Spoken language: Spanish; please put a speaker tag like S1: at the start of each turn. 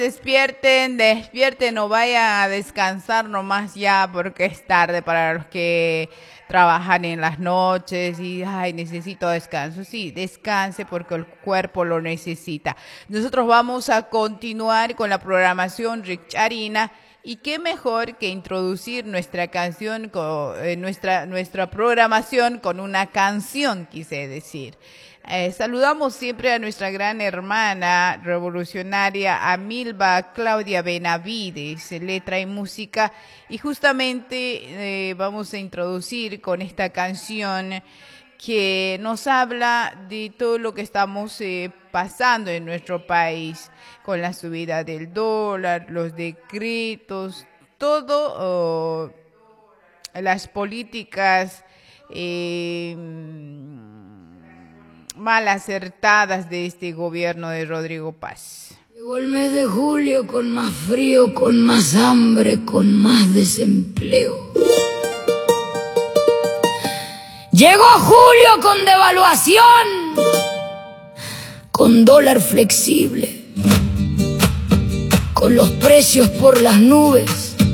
S1: Despierten, despierten, no vayan a descansar nomás ya porque es tarde para los que trabajan en las noches y ay, necesito descanso. Sí, descanse porque el cuerpo lo necesita. Nosotros vamos a continuar con la programación Richarina y qué mejor que introducir nuestra canción, nuestra programación con una canción, quise decir. Saludamos siempre a nuestra gran hermana revolucionaria Amilva Claudia Benavides, letra y música, y justamente vamos a introducir con esta canción que nos habla de todo lo que estamos pasando en nuestro país, con la subida del dólar, los decretos, todo, las políticas mal acertadas de este gobierno de Rodrigo Paz.
S2: Llegó el mes de julio con más frío, con más hambre, con más desempleo. Llegó julio con devaluación, con dólar flexible, con los precios por las nubes,